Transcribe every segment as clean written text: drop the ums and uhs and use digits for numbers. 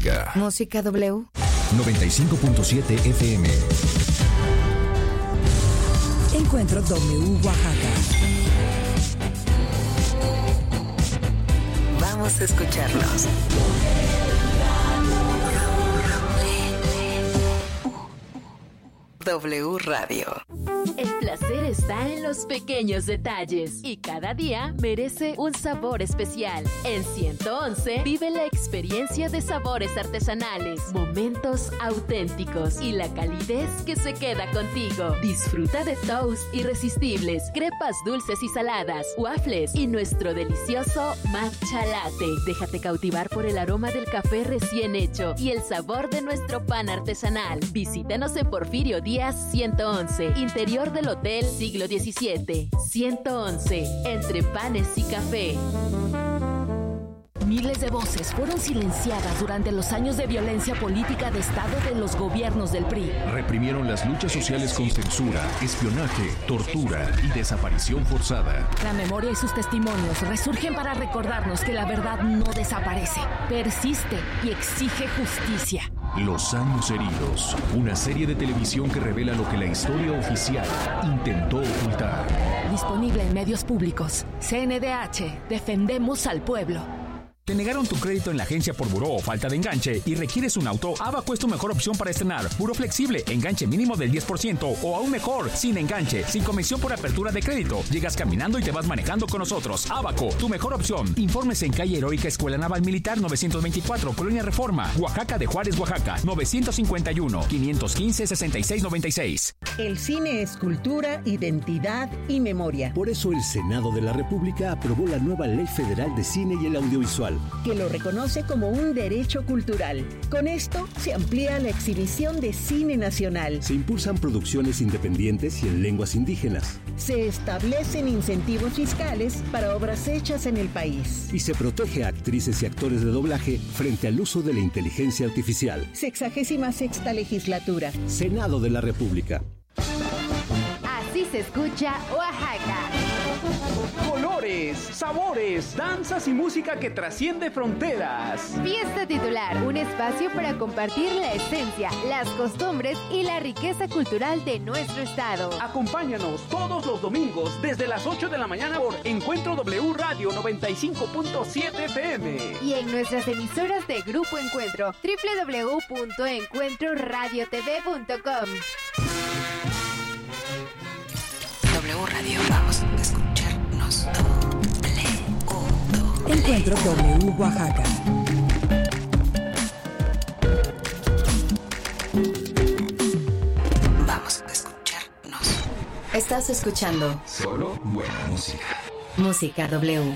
música. Música W. 95.7 FM. Encuentro W Oaxaca. Vamos a escucharnos. W Radio. El placer está en los pequeños detalles y cada día merece un sabor especial. En 111 vive la experiencia de sabores artesanales, momentos auténticos y la calidez que se queda contigo. Disfruta de toast irresistibles, crepas dulces y saladas, waffles y nuestro delicioso matcha latte. Déjate cautivar por el aroma del café recién hecho y el sabor de nuestro pan artesanal. Visítanos en Porfirio Díaz 111, interior del Hotel Siglo XVII. 111, entre panes y café. Miles de voces fueron silenciadas durante los años de violencia política de Estado de los gobiernos del PRI. Reprimieron las luchas sociales con censura, espionaje, tortura y desaparición forzada. La memoria y sus testimonios resurgen para recordarnos que la verdad no desaparece, persiste y exige justicia. Los años heridos, una serie de televisión que revela lo que la historia oficial intentó ocultar. Disponible en medios públicos. CNDH, defendemos al pueblo. ¿Te negaron tu crédito en la agencia por buró o falta de enganche y requieres un auto? Abaco es tu mejor opción para estrenar. Buró flexible, enganche mínimo del 10% o aún mejor, sin enganche, sin comisión por apertura de crédito. Llegas caminando y te vas manejando con nosotros. Abaco, tu mejor opción. Informes en calle Heroica Escuela Naval Militar 924, Colonia Reforma, Oaxaca de Juárez, Oaxaca, 951-515-6696. El cine es cultura, identidad y memoria. Por eso el Senado de la República aprobó la nueva Ley Federal de Cine y el Audiovisual, que lo reconoce como un derecho cultural. Con esto se amplía la exhibición de cine nacional. Se impulsan producciones independientes y en lenguas indígenas. Se establecen incentivos fiscales para obras hechas en el país. Y se protege a actrices y actores de doblaje frente al uso de la inteligencia artificial. 66ª legislatura. Senado de la República. Así se escucha Oaxaca. Colores, sabores, danzas y música que trasciende fronteras. Fiesta Titular, un espacio para compartir la esencia, las costumbres y la riqueza cultural de nuestro estado. Acompáñanos todos los domingos desde las 8 de la mañana por Encuentro W Radio 95.7 FM. Y en nuestras emisoras de Grupo Encuentro, www.encuentroradiotv.com. W Radio, vamos a escucharnos. Encuentro W Oaxaca. Vamos a escucharnos. Estás escuchando Solo buena música. Música W.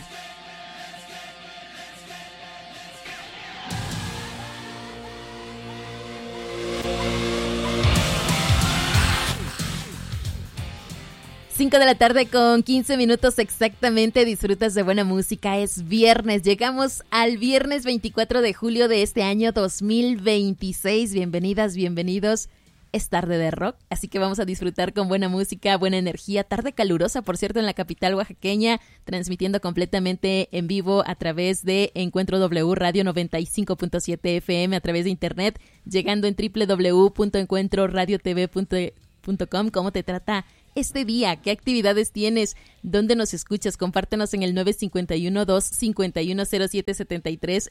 Cinco de la tarde con 15 minutos exactamente, disfrutas de buena música, es viernes, llegamos al viernes 24 de julio de este año 2026, bienvenidas, bienvenidos, es tarde de rock, así que vamos a disfrutar con buena música, buena energía, tarde calurosa por cierto en la capital oaxaqueña, transmitiendo completamente en vivo a través de Encuentro W Radio 95.7 FM, a través de internet, llegando en www.encuentroradiotv.com. ¿Cómo te trata este día? ¿Qué actividades tienes? ¿Dónde nos escuchas? Compártenos en el 951-251-0773,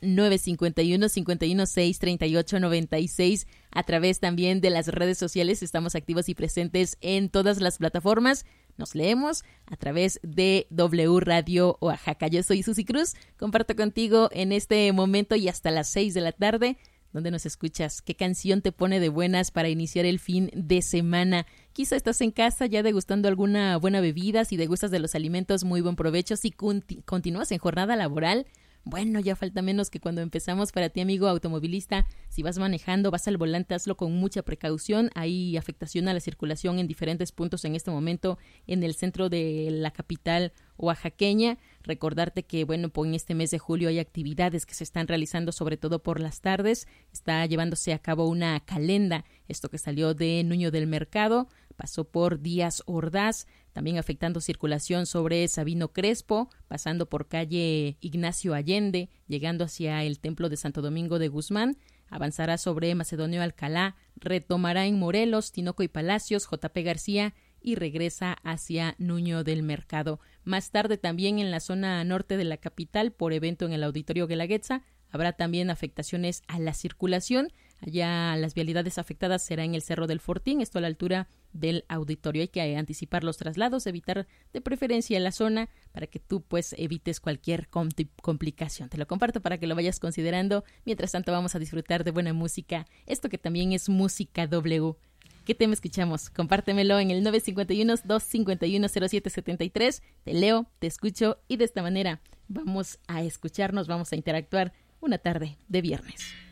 951-516-3896, a través también de las redes sociales. Estamos activos y presentes en todas las plataformas. Nos leemos a través de W Radio Oaxaca. Yo soy Susi Cruz, comparto contigo en este momento y hasta las 6 de la tarde. ¿Dónde nos escuchas? ¿Qué canción te pone de buenas para iniciar el fin de semana? Quizá estás en casa ya degustando alguna buena bebida. Si degustas de los alimentos, muy buen provecho. Si continúas en jornada laboral, bueno, ya falta menos que cuando empezamos. Para ti, amigo automovilista, si vas manejando, vas al volante, hazlo con mucha precaución. Hay afectación a la circulación en diferentes puntos en este momento en el centro de la capital oaxaqueña. Recordarte que, bueno, pues en este mes de julio hay actividades que se están realizando sobre todo por las tardes. Está llevándose a cabo una calenda, esto que salió de Nuño del Mercado, pasó por Díaz Ordaz, también afectando circulación sobre Sabino Crespo, pasando por calle Ignacio Allende, llegando hacia el Templo de Santo Domingo de Guzmán. avanzará sobre Macedonio Alcalá, retomará en Morelos, Tinoco y Palacios, JP García y regresa hacia Nuño del Mercado. Más tarde también en la zona norte de la capital, por evento en el Auditorio Guelaguetza, habrá también afectaciones a la circulación. Allá las vialidades afectadas será en el Cerro del Fortín, esto a la altura del auditorio. Hay que anticipar los traslados, evitar de preferencia la zona para que tú pues evites cualquier complicación. Te lo comparto para que lo vayas considerando. Mientras tanto vamos a disfrutar de buena música, esto que también es música W. ¿Qué tema escuchamos? Compártemelo en el 951-251-0773. Te leo, te escucho y de esta manera vamos a escucharnos, vamos a interactuar una tarde de viernes.